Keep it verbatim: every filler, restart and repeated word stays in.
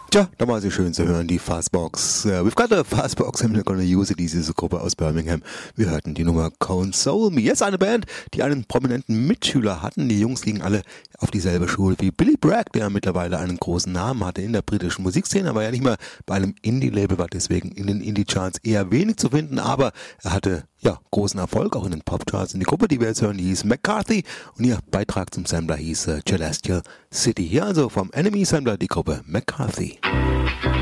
Tja, da war sie schön zu hören, die Fastbox. Uh, we've got a Fastbox, I'm not gonna use it, diese Gruppe aus Birmingham. Wir hörten die Nummer Console Me. Jetzt eine Band, die einen prominenten Mitschüler hatten. Die Jungs gingen alle auf dieselbe Schule wie Billy Bragg, der mittlerweile einen großen Namen hatte in der britischen Musikszene, aber ja nicht mehr bei einem Indie-Label, war deswegen in den Indie-Charts eher wenig zu finden, aber er hatte ja großen Erfolg, auch in den Pop-Charts. Und die Gruppe, die wir jetzt hören, die hieß McCarthy und ihr Beitrag zum Sampler hieß uh, Celestial City. Hier also vom Enemy Sampler die Gruppe McCarthy.